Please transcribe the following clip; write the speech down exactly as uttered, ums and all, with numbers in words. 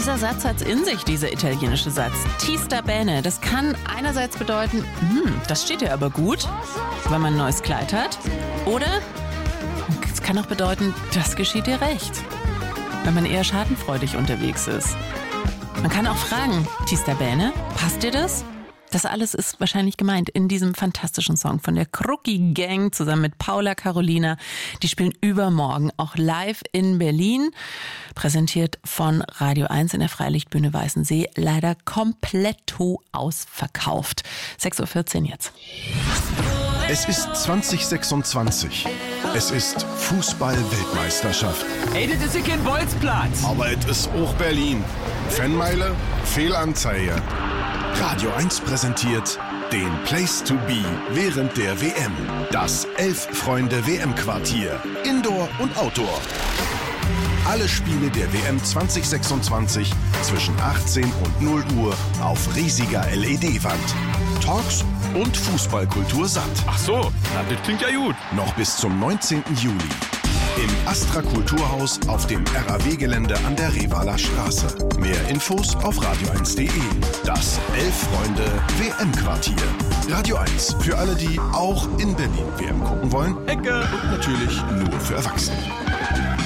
Dieser Satz hat's in sich, dieser italienische Satz. Ti sta bene, das kann einerseits bedeuten, hm, das steht dir aber gut, wenn man ein neues Kleid hat. Oder es kann auch bedeuten, das geschieht dir recht, wenn man eher schadenfreudig unterwegs ist. Man kann auch fragen, Ti sta bene, passt dir das? Das alles ist wahrscheinlich gemeint in diesem fantastischen Song von der Krucki Gang zusammen mit Paula Carolina. Die spielen übermorgen auch live in Berlin. Präsentiert von Radio eins in der Freilichtbühne Weißensee. Leider kompletto ausverkauft. sechs Uhr vierzehn jetzt. Es ist zwanzig sechsundzwanzig. Es ist Fußball-Weltmeisterschaft. Ey, das ist ja kein Bolzplatz. Aber es ist auch Berlin. Fanmeile, Fehlanzeige. Radio eins präsentiert den Place to Be während der W M. Das Elf-Freunde-W M-Quartier. Indoor und Outdoor. Alle Spiele der W M zwanzig sechsundzwanzig zwischen achtzehn und null Uhr auf riesiger L E D-Wand. Talks und Fußballkultur satt. Ach so, na, das klingt ja gut. Noch bis zum neunzehnten Juli. Im Astra Kulturhaus auf dem R A W-Gelände an der Revaler Straße. Mehr Infos auf radio eins punkt de. Das Elf-Freunde-W M-Quartier. Radio eins, für alle, die auch in Berlin W M gucken wollen. Ecke. Und natürlich nur für Erwachsene.